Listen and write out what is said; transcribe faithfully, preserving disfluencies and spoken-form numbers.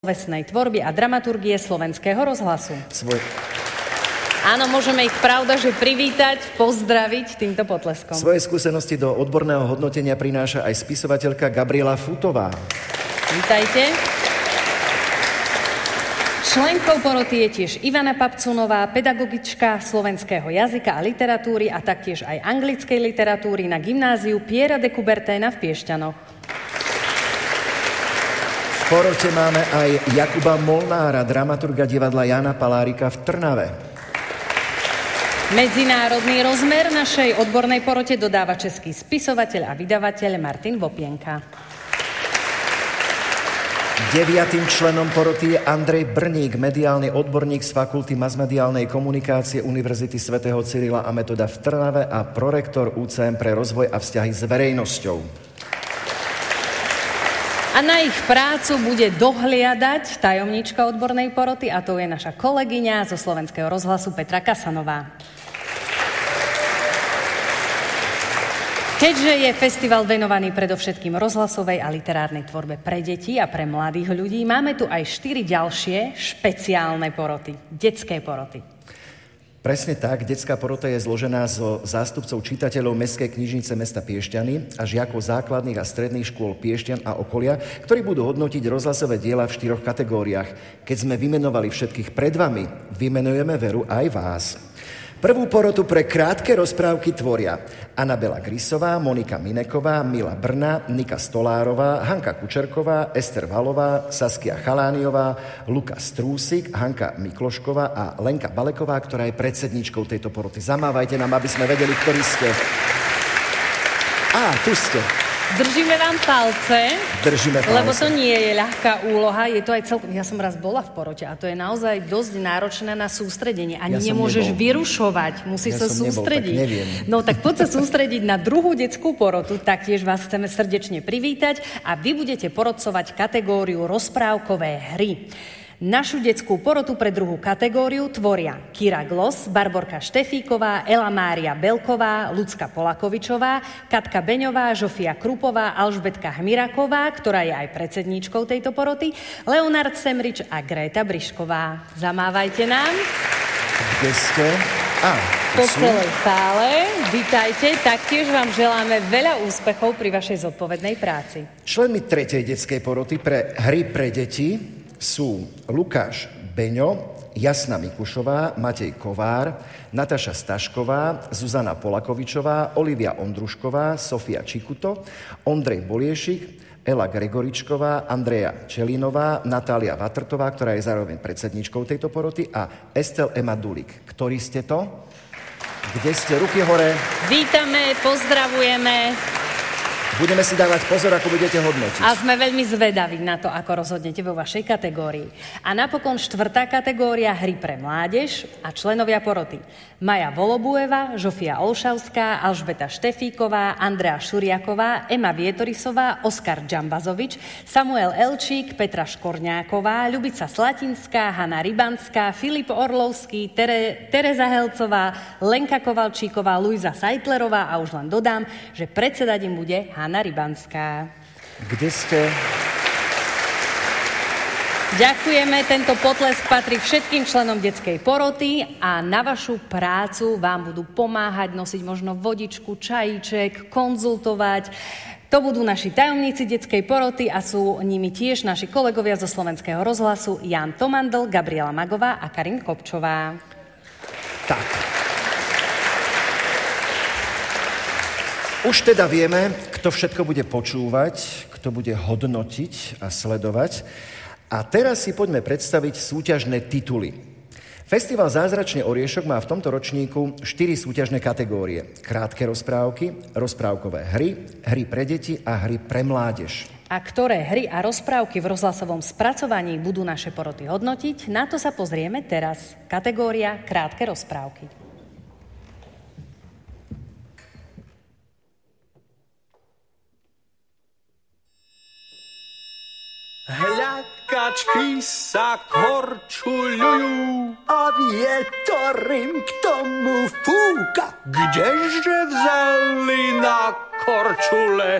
slovesnej tvorby a dramaturgie Slovenského rozhlasu. Svoj... Áno, môžeme ich, pravda, že privítať, pozdraviť týmto potleskom. Svoje skúsenosti do odborného hodnotenia prináša aj spisovateľka Gabriela Futová. Vítajte. Členkou poroty je tiež Ivana Papcunová, pedagogička slovenského jazyka a literatúry a taktiež aj anglickej literatúry na gymnáziu Piera de Coubertina v Piešťanoch. V porote máme aj Jakuba Molnára, dramaturga divadla Jána Palárika v Trnave. Medzinárodný rozmer našej odbornej porote dodáva český spisovateľ a vydavateľ Martin Vopienka. Deviatým členom poroty je Andrej Brník, mediálny odborník z Fakulty masmediálnej komunikácie Univerzity svätého Cyrila a Metoda v Trnave a prorektor ú cé em pre rozvoj a vzťahy s verejnosťou. A na ich prácu bude dohliadať tajomníčka odbornej poroty a to je naša kolegyňa zo Slovenského rozhlasu Petra Kasanová. Keďže je festival venovaný predovšetkým rozhlasovej a literárnej tvorbe pre deti a pre mladých ľudí, máme tu aj štyri ďalšie špeciálne poroty, detské poroty. Presne tak, detská porota je zložená zo zástupcov čitateľov Mestskej knižnice mesta Piešťany a žiakov základných a stredných škôl Piešťan a okolia, ktorí budú hodnotiť rozhlasové diela v štyroch kategóriách. Keď sme vymenovali všetkých pred vami, vymenujeme veru aj vás. Prvú porotu pre krátke rozprávky tvoria Anabela Grisová, Monika Mineková, Mila Brna, Nika Stolárová, Hanka Kučerková, Ester Valová, Saskia Chalániová, Luka Strúsik, Hanka Miklošková a Lenka Baleková, ktorá je predsedničkou tejto poroty. Zamávajte nám, aby sme vedeli, ktorí ste. Á, tu ste. Držíme vám palce, Držíme palce, lebo to nie je ľahká úloha, je to aj celkom... Ja som raz bola v porote a to je naozaj dosť náročné na sústredenie. Ani ja nemôžeš nebol. vyrušovať, musíš ja sa sústrediť. Nebol, tak neviem. No tak poď sa sústrediť na druhú detskú porotu, taktiež vás chceme srdečne privítať a vy budete porodcovať kategóriu rozprávkové hry. Našu detskú porotu pre druhú kategóriu tvoria Kira Glos, Barborka Štefíková, Ela Mária Belková, Lucka Polakovičová, Katka Beňová, Žofia Krupová, Alžbetka Hmiraková, ktorá je aj predsedníčkou tejto poroty, Leonard Semrič a Gréta Brišková. Zamávajte nám. Kde ste? Á, po celej sále. Vítajte, taktiež vám želáme veľa úspechov pri vašej zodpovednej práci. Členmi tretej detskej poroty pre hry pre deti sú Lukáš Beňo, Jasna Mikušová, Matej Kovár, Nataša Stašková, Zuzana Polakovičová, Olivia Ondrušková, Sofia Čikuto, Ondrej Boliešik, Ela Gregoričková, Andreja Čelinová, Natália Vatrtová, ktorá je zároveň predsedničkou tejto poroty a Estel Ema Dulik. Ktorí ste to? Kde ste? Ruky hore. Vítame, pozdravujeme. Budeme si dávať pozor, ako budete hodnotiť. A sme veľmi zvedaví na to, ako rozhodnete vo vašej kategórii. A napokon štvrtá kategória hry pre mládež a členovia poroty. Maja Volobueva, Žofia Olšavská, Alžbeta Štefíková, Andrea Šuriaková, Ema Vietorisová, Oskar Džambazovič, Samuel Elčík, Petra Škorňáková, Ľubica Slatinská, Hanna Rybanská, Filip Orlovský, Tere, Tereza Helcová, Lenka Kovalčíková, Luisa Sajtlerová a už len dodám, že predsedať im bude Hanna Rybanská. Kde ste? Ďakujeme, tento potlesk patrí všetkým členom detskej poroty a na vašu prácu vám budú pomáhať nosiť možno vodičku, čajíček, konzultovať. To budú naši tajomníci detskej poroty a sú nimi tiež naši kolegovia zo Slovenského rozhlasu Jan Tomandl, Gabriela Magová a Karin Kopčová. Tak. Už teda vieme, kto všetko bude počúvať, kto bude hodnotiť a sledovať. A teraz si poďme predstaviť súťažné tituly. Festival Zázračný oriešok má v tomto ročníku štyri súťažné kategórie. Krátke rozprávky, rozprávkové hry, hry pre deti a hry pre mládež. A ktoré hry a rozprávky v rozhlasovom spracovaní budú naše poroty hodnotiť, na to sa pozrieme teraz. Kategória krátke rozprávky. Hľakačky sa korčuľujú a vietorím k tomu fúka. Kdeže vzali na korčule